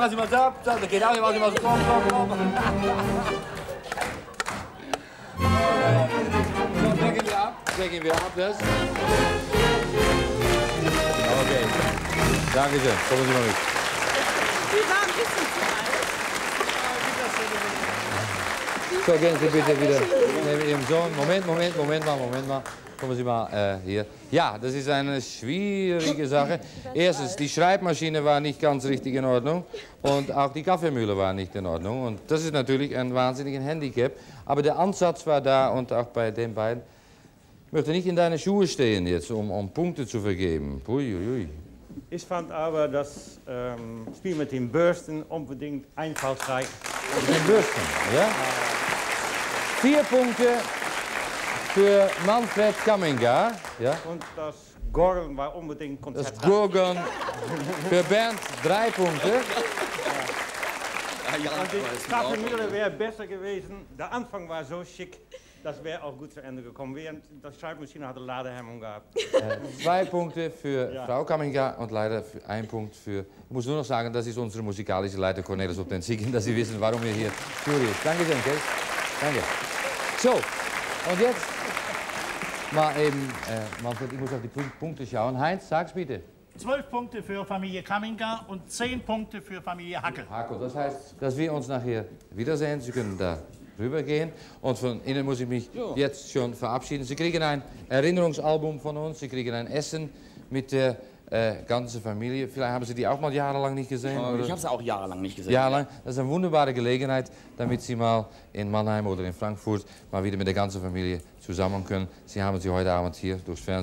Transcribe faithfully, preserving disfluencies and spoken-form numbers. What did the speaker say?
machen Sie mal so. So, da geht auch, machen Sie mal so. Komm, komm, komm. So, decken wir ab. Decken wir ab, das. Okay. Dankeschön. Kommen Sie mal mit. Die waren ein bisschen zu alt. So, gehen Sie bitte wieder neben Ihrem Sohn. Moment, Moment, Moment mal, Moment mal. Kommen Sie mal äh, hier. Ja, das ist eine schwierige Sache. Erstens, die Schreibmaschine war nicht ganz richtig in Ordnung und auch die Kaffeemühle war nicht in Ordnung. Und das ist natürlich ein wahnsinniges Handicap. Aber der Ansatz war da und auch bei den beiden. Ich möchte nicht in deine Schuhe stehen jetzt, um, um Punkte zu vergeben. Ui, ui, ui. Ich fand aber das ähm, Spiel mit den Bürsten unbedingt einfallsreich. Mit den Bürsten, ja? Vier Punkte für Manfred Kaminga. Ja? Und das Gorgeln war unbedingt Das konzertreich. Gurgeln für Bernd drei Punkte. Und die Kaffeemühle wäre besser gewesen. Der Anfang war so schick, das wäre auch gut zu Ende gekommen. Während das Schreibmaschine hatte Ladehemmung gehabt. Äh, zwei Punkte für Ja. Frau Kaminga und leider für ein Punkt für... Ich muss nur noch sagen, das ist unsere musikalische Leiter Cornelis op den Ziegen, dass Sie wissen, warum wir hier Jury ist. Danke schön, Kees. Danke. So, und jetzt mal eben, äh, Manfred, ich muss auf die Punkte schauen. Heinz, sag's bitte. Zwölf Punkte für Familie Kaminga und zehn Punkte für Familie Hackel. Hackel, das heißt, dass wir uns nachher wiedersehen. Sie können da rübergehen. Und von Ihnen muss ich mich jo. jetzt schon verabschieden. Sie kriegen ein Erinnerungsalbum von uns. Sie kriegen ein Essen mit der äh, ganzen Familie. Vielleicht haben Sie die auch mal jahrelang nicht gesehen? Oh, oder? ich habe sie auch jahrelang nicht gesehen. Jahrelang. Das ist eine wunderbare Gelegenheit, damit Sie mal in Mannheim oder in Frankfurt mal wieder mit der ganzen Familie zusammen können. Sie haben sie heute Abend hier durchs Fernsehen